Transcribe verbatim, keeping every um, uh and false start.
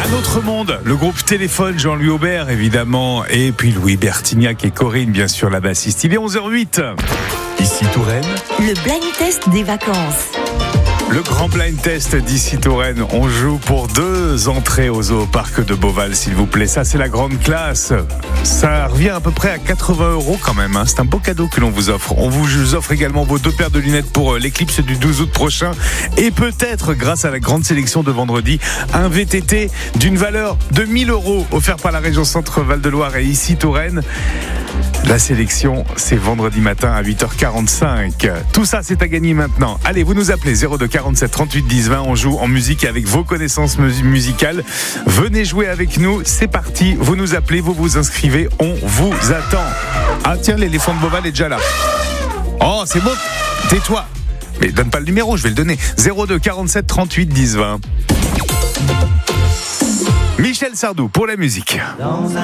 Un autre monde, le groupe Téléphone, Jean-Louis Aubert évidemment, et puis Louis Bertignac et Corinne, bien sûr, la bassiste. Il est onze heures huit. Ici Touraine. Le blind test des vacances. Le grand blind test d'ici Touraine. On joue pour deux entrées au zoo parc de Beauval, s'il vous plaît. Ça, c'est la grande classe. Ça revient à peu près à quatre-vingts euros quand même. Hein. C'est un beau cadeau que l'on vous offre. On vous offre également vos deux paires de lunettes pour l'éclipse du douze août prochain. Et peut-être, grâce à la grande sélection de vendredi, un V T T d'une valeur de mille euros offert par la région Centre-Val de Loire et ici Touraine. La sélection, c'est vendredi matin à huit heures quarante-cinq. Tout ça, c'est à gagner maintenant. Allez, vous nous appelez zéro deux quarante-sept trente-huit dix vingt. On joue en musique avec vos connaissances musicales. Venez jouer avec nous. C'est parti. Vous nous appelez, vous vous inscrivez. On vous attend. Ah tiens, l'éléphant de Beauval est déjà là. Oh, c'est beau. Tais-toi. Mais donne pas le numéro, je vais le donner. zéro deux quarante-sept trente-huit dix vingt. Michel Sardou pour la musique.